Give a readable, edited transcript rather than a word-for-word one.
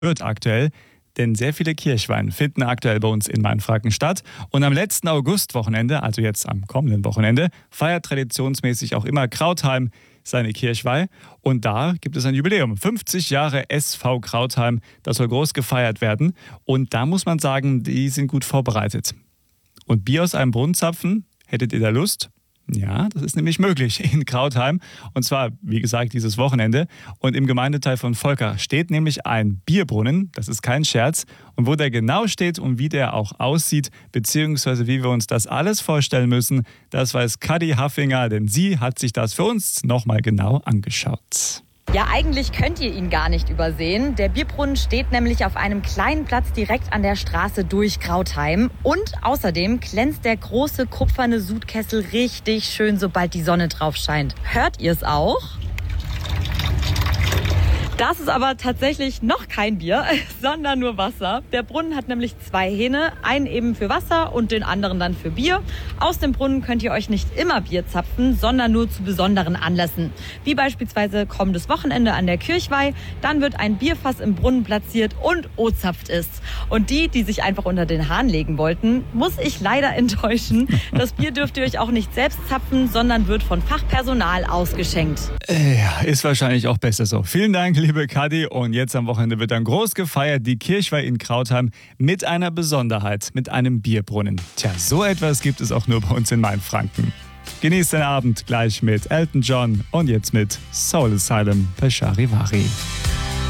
wird aktuell, denn sehr viele Kirchweihen finden aktuell bei uns in Mainfranken statt. Und am letzten Augustwochenende, also jetzt am kommenden Wochenende, feiert traditionsmäßig auch immer Krautheim seine Kirchweih. Und da gibt es ein Jubiläum. 50 Jahre SV Krautheim, das soll groß gefeiert werden. Und da muss man sagen, die sind gut vorbereitet. Und Bier aus einem Brunnen zapfen, hättet ihr da Lust? Ja, das ist nämlich möglich in Krautheim. Und zwar, wie gesagt, dieses Wochenende. Und im Gemeindeteil von Volkach steht nämlich ein Bierbrunnen. Das ist kein Scherz. Und wo der genau steht und wie der auch aussieht, beziehungsweise wie wir uns das alles vorstellen müssen, das weiß Kadi Haffinger, denn sie hat sich das für uns nochmal genau angeschaut. Ja, eigentlich könnt ihr ihn gar nicht übersehen. Der Bierbrunnen steht nämlich auf einem kleinen Platz direkt an der Straße durch Krautheim. Und außerdem glänzt der große kupferne Sudkessel richtig schön, sobald die Sonne drauf scheint. Hört ihr es auch? Das ist aber tatsächlich noch kein Bier, sondern nur Wasser. Der Brunnen hat nämlich 2 Hähne, einen eben für Wasser und den anderen dann für Bier. Aus dem Brunnen könnt ihr euch nicht immer Bier zapfen, sondern nur zu besonderen Anlässen. Wie beispielsweise kommendes Wochenende an der Kirchweih. Dann wird ein Bierfass im Brunnen platziert und O-zapft es. Und die sich einfach unter den Hahn legen wollten, muss ich leider enttäuschen. Das Bier dürft ihr euch auch nicht selbst zapfen, sondern wird von Fachpersonal ausgeschenkt. Ja, ist wahrscheinlich auch besser so. Vielen Dank, liebe Kadi. Und jetzt am Wochenende wird dann groß gefeiert, die Kirchweih in Krautheim mit einer Besonderheit, mit einem Bierbrunnen. Tja, so etwas gibt es auch nur bei uns in Mainfranken. Genießt den Abend gleich mit Elton John und jetzt mit Soul Asylum bei Charivari.